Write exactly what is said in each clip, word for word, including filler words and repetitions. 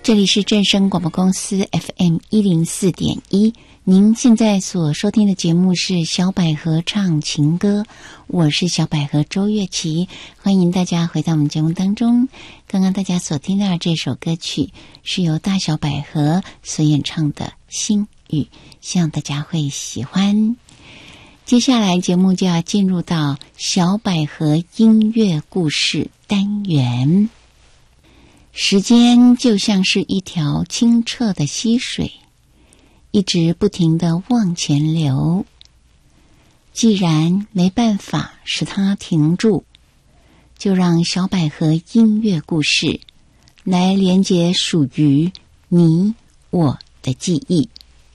这里是正声广播公司 F M 一零四点一，您现在所收听的节目是小百合唱情歌，我是小百合周月琪，欢迎大家回到我们节目当中。刚刚大家所听到的这首歌曲是由大小百合所演唱的《心语》，希望大家会喜欢。接下来节目就要进入到小百合音乐故事单元。时间就像是一条清澈的溪水，一直不停地往前流。既然没办法使它停住，就让小百合音乐故事来连接属于你我的记忆。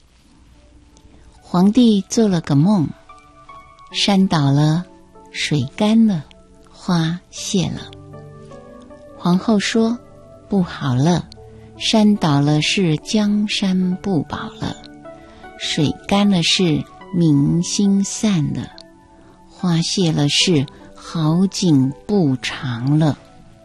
皇帝做了个梦，山倒了，水干了，花谢了。皇后说，不好了，山倒了是江山不保了，水干了是民心散了，花谢了是好景不长了。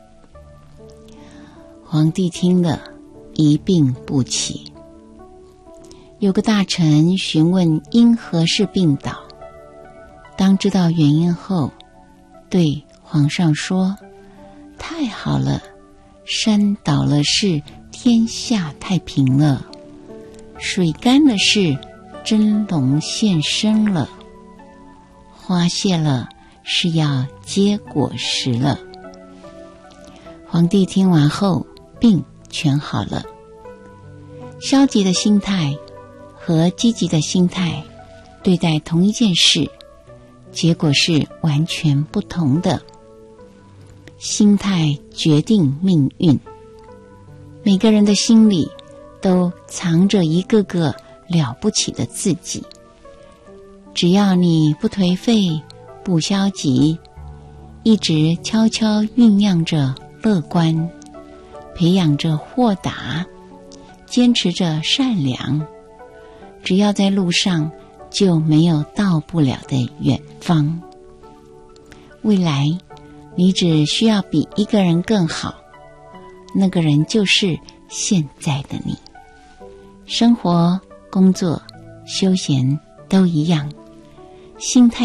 皇帝听了一病不起。有个大臣询问因何事病倒，当知道原因后，对皇上说，太好了，山倒了是天下太平了，水干了是真龙现身了，花谢了是要结果实了。皇帝听完后，病全好了。消极的心态和积极的心态对待同一件事，结果是完全不同的。心态决定命运，每个人的心里都藏着一个个了不起的自己。只要你不颓废，不消极，一直悄悄酝酿着乐观，培养着豁达，坚持着善良，只要在路上，就没有到不了的远方。未来你只需要比一个人更好，那个人就是现在的你。生活、工作、休闲都一样，心态